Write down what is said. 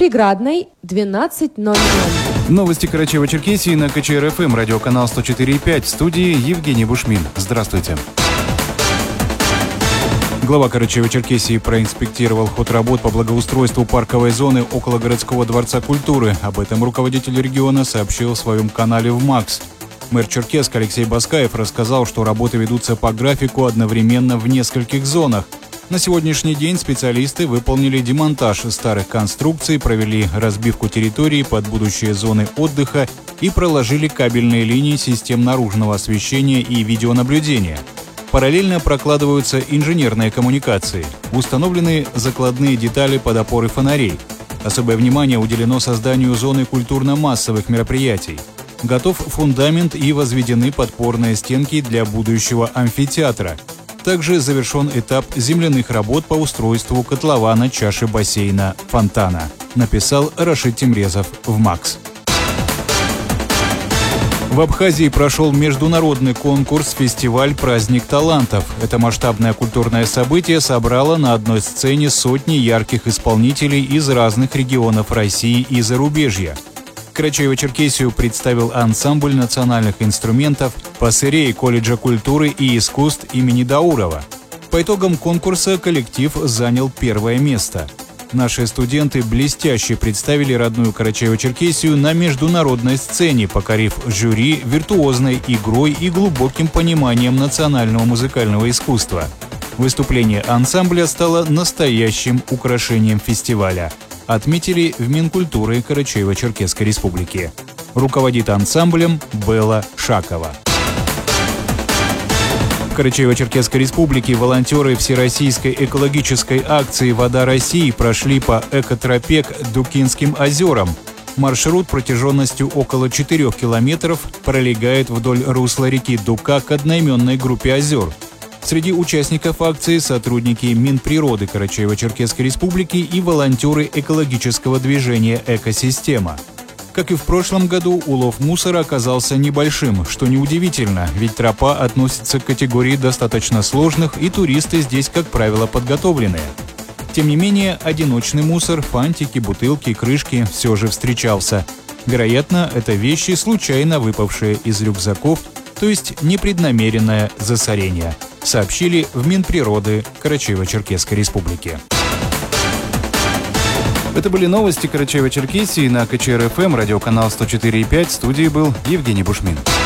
Приградной 12:00. Новости Карачаево-Черкесии на КЧР-ФМ, радиоканал 104,5. В студии Евгений Бушмин. Здравствуйте. Глава Карачаево-Черкесии проинспектировал ход работ по благоустройству парковой зоны около городского дворца культуры. Об этом руководитель региона сообщил в своем канале в МАКС. Мэр Черкесск Алексей Баскаев рассказал, что работы ведутся по графику одновременно в нескольких зонах. На сегодняшний день специалисты выполнили демонтаж старых конструкций, провели разбивку территории под будущие зоны отдыха и проложили кабельные линии систем наружного освещения и видеонаблюдения. Параллельно прокладываются инженерные коммуникации, установлены закладные детали под опоры фонарей. Особое внимание уделено созданию зоны культурно-массовых мероприятий. Готов фундамент и возведены подпорные стенки для будущего амфитеатра. Также завершен этап земляных работ по устройству котлована чаши бассейна фонтана, написал Рашид Темрезов в МАКС. В Абхазии прошел международный конкурс-фестиваль «Праздник талантов». Это масштабное культурное событие собрало на одной сцене сотни ярких исполнителей из разных регионов России и зарубежья. Карачаево-Черкесию представил ансамбль национальных инструментов Пасырей колледжа культуры и искусств имени Даурова. По итогам конкурса коллектив занял первое место. Наши студенты блестяще представили родную Карачаево-Черкесию на международной сцене, покорив жюри виртуозной игрой и глубоким пониманием национального музыкального искусства. Выступление ансамбля стало настоящим украшением фестиваля, отметили в Минкультуры Карачаево-Черкесской Республики. Руководит ансамблем Белла Шакова. В Карачаево-Черкесской Республике волонтеры Всероссийской экологической акции «Вода России» прошли по экотропе к Дукинским озерам. Маршрут протяженностью около 4 километров пролегает вдоль русла реки Дука к одноименной группе озер. Среди участников акции сотрудники Минприроды Карачаево-Черкесской Республики и волонтеры экологического движения «Экосистема». Как и в прошлом году, улов мусора оказался небольшим, что неудивительно, ведь тропа относится к категории достаточно сложных, и туристы здесь, как правило, подготовленные. Тем не менее, одиночный мусор, фантики, бутылки, крышки все же встречался. Вероятно, это вещи, случайно выпавшие из рюкзаков, то есть непреднамеренное засорение, сообщили в Минприроды Карачаево-Черкесской Республики. Это были новости Карачаево-Черкесии на КЧР-ФМ, радиоканал 104,5. В студии был Евгений Бушмин.